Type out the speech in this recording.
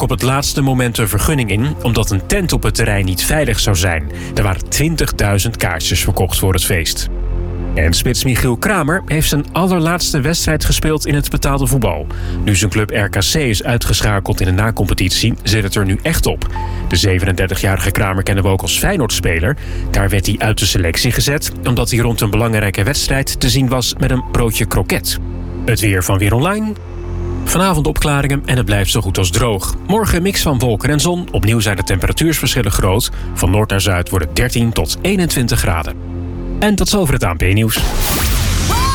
op het laatste moment een vergunning in, omdat een tent op het terrein niet veilig zou zijn. Er waren 20.000 kaartjes verkocht voor het feest. En spits Michiel Kramer heeft zijn allerlaatste wedstrijd gespeeld in het betaalde voetbal. Nu zijn club RKC is uitgeschakeld in de nacompetitie, zit het er nu echt op. De 37-jarige Kramer kennen we ook als Feyenoord-speler. Daar werd hij uit de selectie gezet, omdat hij rond een belangrijke wedstrijd te zien was met een broodje kroket. Het weer van Weer Online. Vanavond opklaringen en het blijft zo goed als droog. Morgen een mix van wolken en zon. Opnieuw zijn de temperatuursverschillen groot. Van noord naar zuid wordt het 13 tot 21 graden. En tot zover het ANP-nieuws.